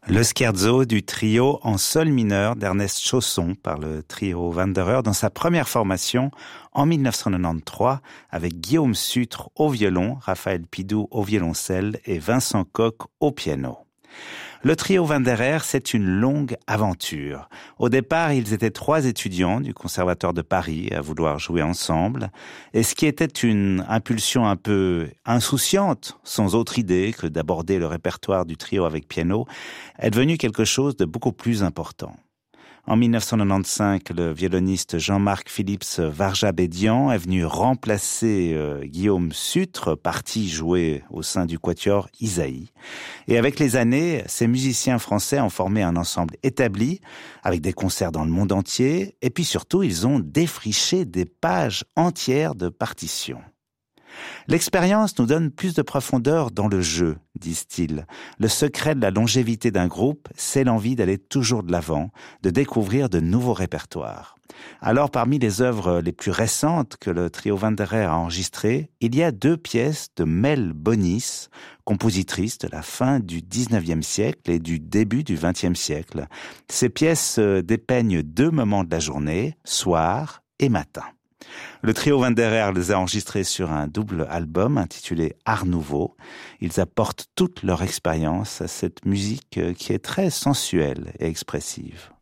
Le scherzo du trio en sol mineur d'Ernest Chausson par le trio Wanderer dans sa première formation en 1993 avec Guillaume Sutre au violon, Raphaël Pidou au violoncelle et Vincent Koch au piano. Le trio Wanderer, c'est une longue aventure. Au départ, ils étaient 3 étudiants du Conservatoire de Paris à vouloir jouer ensemble. Et ce qui était une impulsion un peu insouciante, sans autre idée que d'aborder le répertoire du trio avec piano, est devenu quelque chose de beaucoup plus important. En 1995, le violoniste Jean-Marc Philips Varjabédian est venu remplacer Guillaume Sutre, parti jouer au sein du quatuor Isaïe. Et avec les années, ces musiciens français ont formé un ensemble établi, avec des concerts dans le monde entier, et puis surtout, ils ont défriché des pages entières de partitions. L'expérience nous donne plus de profondeur dans le jeu, disent-ils. Le secret de la longévité d'un groupe, c'est l'envie d'aller toujours de l'avant, de découvrir de nouveaux répertoires. Alors, parmi les œuvres les plus récentes que le trio Wanderer a enregistrées, il y a 2 pièces de Mel Bonis, compositrice de la fin du 19e siècle et du début du 20e siècle. Ces pièces dépeignent 2 moments de la journée, soir et matin. Le trio Wanderer les a enregistrés sur un double album intitulé Art Nouveau. Ils apportent toute leur expérience à cette musique qui est très sensuelle et expressive.